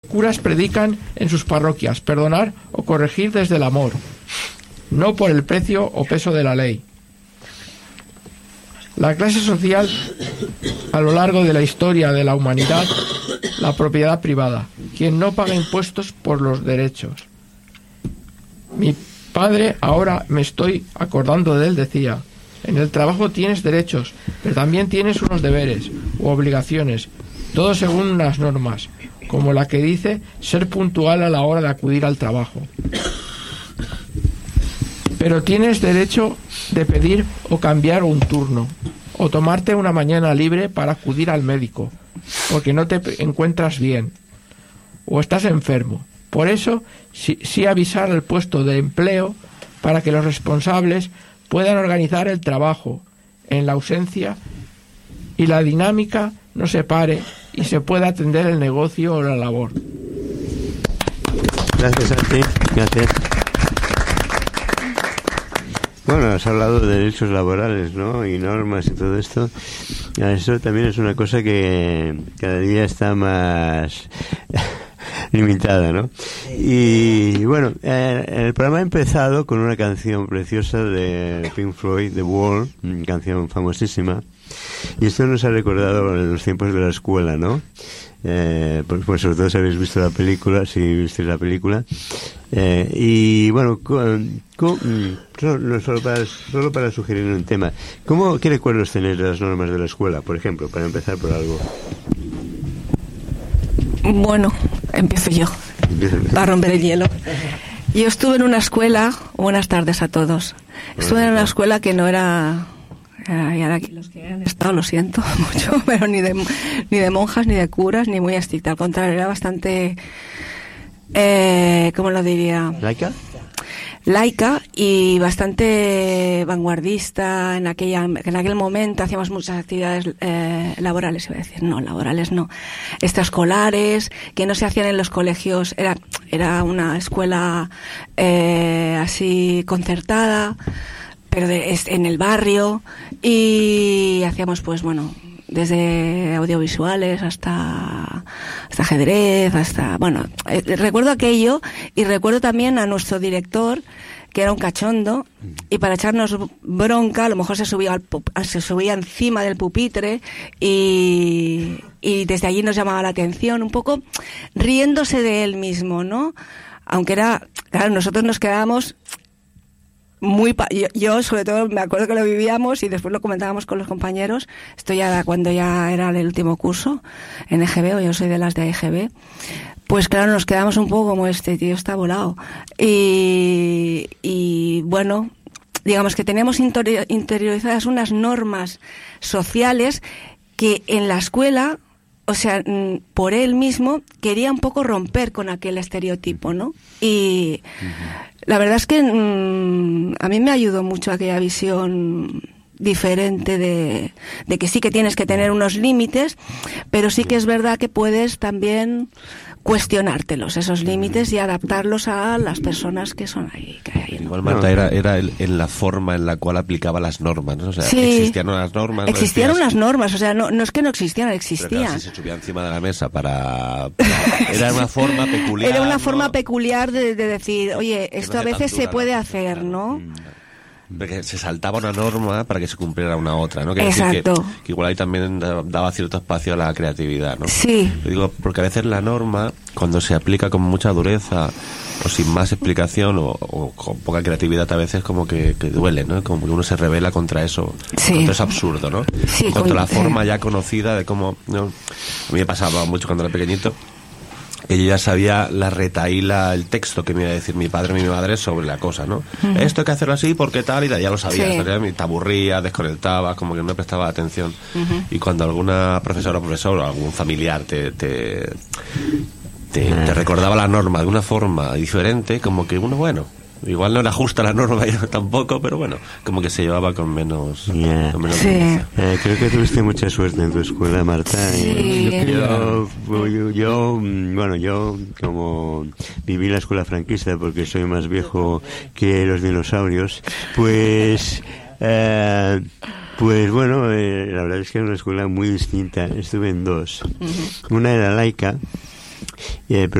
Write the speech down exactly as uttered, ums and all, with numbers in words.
Curas predican en sus parroquias perdonar o corregir desde el amor, no por el precio o peso de la ley. La clase social a lo largo de la historia de la humanidad, la propiedad privada, quien no paga impuestos por los derechos. Mi padre, ahora me estoy acordando de él, decía: en el trabajo tienes derechos, pero también tienes unos deberes u obligaciones, todo según unas normas, como la que dice ser puntual a la hora de acudir al trabajo. Pero tienes derecho de pedir o cambiar un turno, o tomarte una mañana libre para acudir al médico, porque no te encuentras bien, o estás enfermo. Por eso, sí, sí avisar al puesto de empleo para que los responsables puedan organizar el trabajo en la ausencia y la dinámica no se pare y se pueda atender el negocio o la labor. Gracias a ti, gracias. Bueno, has hablado de derechos laborales, ¿no? Y normas y todo esto. Eso también es una cosa que cada día está más limitada, ¿no? Y bueno, eh, el programa ha empezado con una canción preciosa de Pink Floyd, The Wall, una canción famosísima. Y esto nos ha recordado en los tiempos de la escuela, ¿no? Eh, pues, pues sobre todo si habéis visto la película, si visteis la película. Eh, y bueno, con, con, solo, solo, para, solo para sugerir un tema, ¿cómo, qué recuerdos tenéis de las normas de la escuela, por ejemplo, para empezar por algo? Bueno, empiezo yo, para romper el hielo. Yo estuve en una escuela, buenas tardes a todos, estuve en una escuela que no era... Y ahora aquí los que han estado, lo siento mucho, pero ni de, ni de monjas, ni de curas, ni muy estricta. Al contrario, era bastante, eh, ¿cómo lo diría? ¿Laica? Laica y bastante vanguardista. En aquella, en aquel momento hacíamos muchas actividades eh, laborales, iba a decir, no, laborales no, extraescolares, que no se hacían en los colegios. Era, era una escuela eh, así concertada, pero de, en el barrio, y hacíamos pues bueno, desde audiovisuales hasta hasta ajedrez, hasta bueno, eh, recuerdo aquello, y recuerdo también a nuestro director, que era un cachondo, y para echarnos bronca a lo mejor se subía al, se subía encima del pupitre y y desde allí nos llamaba la atención, un poco riéndose de él mismo, ¿no? Aunque era, claro, nosotros nos quedábamos muy pa yo, yo sobre todo me acuerdo que lo vivíamos y después lo comentábamos con los compañeros. Esto ya cuando ya era el último curso en E G B, o yo soy de las de E G B, pues claro, nos quedamos un poco como este tío está volado. Y, y bueno, digamos que tenemos interiorizadas unas normas sociales que en la escuela, o sea, por él mismo quería un poco romper con aquel estereotipo, ¿no? Y la verdad es que mmm, a mí me ayudó mucho aquella visión diferente de, de que sí que tienes que tener unos límites, pero sí que es verdad que puedes también cuestionártelos, esos límites, y adaptarlos a las personas que son ahí. Que hay, ¿no? Igual Marta era, era el, en la forma en la cual aplicaba las normas, ¿no? O sea, sí, existían unas normas. Existían ¿no? unas normas, o sea, no, no es que no existían, existían. Pero claro, si se subía encima de la mesa para... para era una forma peculiar. Era una ¿no? forma peculiar de, de decir, oye, esto no a veces se puede ¿no? hacer, claro. ¿no? Porque se saltaba una norma para que se cumpliera una otra, ¿no? Que Exacto. Decir que, que igual ahí también daba cierto espacio a la creatividad, ¿no? Sí. Yo digo, porque a veces la norma, cuando se aplica con mucha dureza o sin más explicación o, o con poca creatividad, a veces como que, que duele, ¿no? Como que uno se rebela contra eso, sí. contra eso absurdo, ¿no? Sí, contra con, la forma eh. ya conocida de cómo, ¿no? A mí me pasaba mucho cuando era pequeñito, que yo ya sabía la retaíla, el texto que me iba a decir mi padre o mi madre sobre la cosa, ¿no? Uh-huh. Esto hay que hacerlo así porque tal y tal, ya lo sabía, sí. ¿sabes? Te aburría, desconectabas, como que no prestaba atención. Uh-huh. Y cuando alguna profesora o profesor o algún familiar te, te, te, te recordaba la norma de una forma diferente, como que uno, bueno, igual no era justa la norma yo tampoco, pero bueno, como que se llevaba con menos, yeah. con menos sí. eh, creo que tuviste mucha suerte en tu escuela, Marta. Sí. Yo, yo, yo, bueno, yo como viví la escuela franquista porque soy más viejo que los dinosaurios, pues... Eh, Pues bueno, eh, la verdad es que era una escuela muy distinta. Estuve en dos. Uh-huh. Una era laica y el